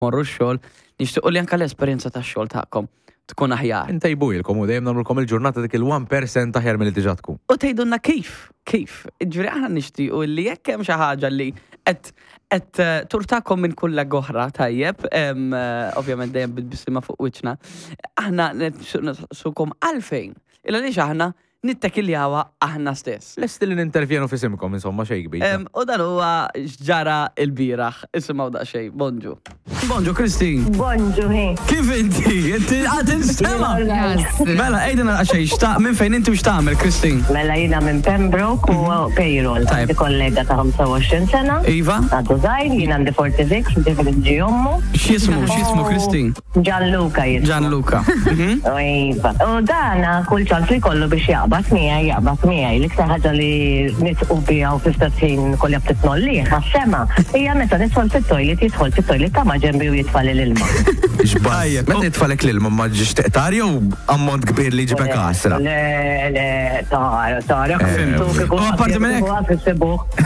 morru x-xogħol, nixtiequ li anke l-esperjenza tax-xogħol tagħkom tkun aħjar. Intejbujilkom u dejjem nagħmlulkom il-ġurnata dik il-1% aħjar milli diġà tkun. U tgħidulna kif. Ġifieri aħna nixtiequ li jekk hemm xi ħaġa li qed turtakom minn kull oħra tajjeb, ovvjament dejjem bitbissima fuq wiċċna, aħna sukom għalfejn. Illa lix aħna nittakiljawa aħna stess. Lesti li nintervjenu fisimkom, insomma, xejn kbir. U dan huwa ġara l-bieraħ, isimgħu daqsxejn. Bonġu. Bonġu, Kristin. Bonġu, Kif inti? Inti għad instema? Mela, ejdina għaxej, minn fejn inti u x'tagħmel, Kristin? Mela jina minn Pembroke u payroll. Għandi kollega ta' 25 sena. Iva? Għadu zaħir, jina għandi 46, differenġi jommu. X'jismu, Kristin? Gianluca jismu. Gianluca. Iva. U dana kull ċans li kollu biex jaqbad miegħi l-iktar ħaġa li nitqu biha u fl-istess kolli jab titnolli ħassema. Hija meta nidħol fit-tojlet jidħol fit-tojlet ta' ma' ġenbi u jitfal l-ilma. X'bajjeb, meta jitfalek l-ilma ma ġiex teqtar jew ammont kbir li ġibek għasra? Le, tara, U apparti minn hekk.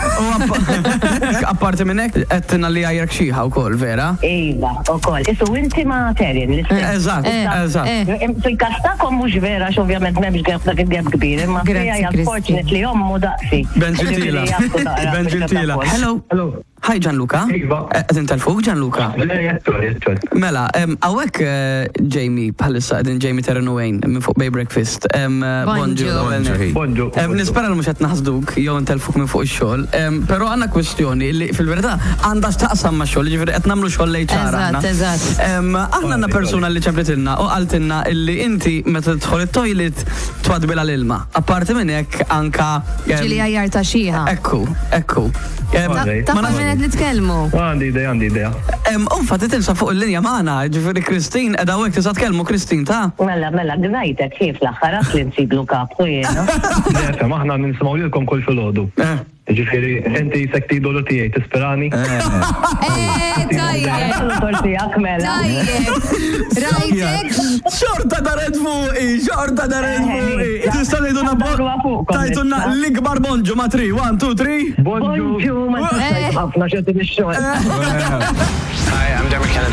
Apparti minn hekk qed tinalli għajrek xieħa wkoll, vera? Iva, ukoll. Isu inti ma' terjen Eżatt. Fil-kastakom mhux vera x'ovvjament m'hemmx għeb dak il-għeb kbir, imma fija unfortunately jommu daqsi. Ben ġentila. Hello. Hi Gianluca. Qed intelfuk Gianluca. Mela, hawnhekk Jamie bħalissa qegħdin Jamie Terranwayne minn fuq Bay Breakfast. Bonġu. Nispera li mhux qed naħsduk jew intelfuk minn fuq ix-xogħol, però għandna kwestjoni li fil-verità għandha x'taqsam ma' xogħol, ġifieri qed nagħmlu xogħol lejn ċara. Eżatt. Aħna għandna persuna li ċempletilna u qaltilna illi inti meta tidħol it-toilet twadbilha l-ilma. Apparti minn hekk anka ġili għajjar ta' xieħa. Ekku. Ta' minn qed nitkellmu. Għandi idea. Unfa titilsa fuq il-linja magħna, ġifieri Kristin qiegħda hawnhekk tista' tkellmu Kristin ta'. Mela, gnajtek kif l-aħħar li nsiblu kaptu jiena. Defem, aħna ninsimgħu lilkom kull filgħodu. Ġifieri, inti jisek tidolu tiegħi tisperani. Tajjeb. Tortijak mela. Rajtek? Xorta daret fuqi. Tista' ngħidulna tajtulna l-ikbar bonġu ma' 3, 1, 2, 3. Bonġu, ma' ħafna xetti bix-xogħol. Hi, I'm Deborah Kennedy.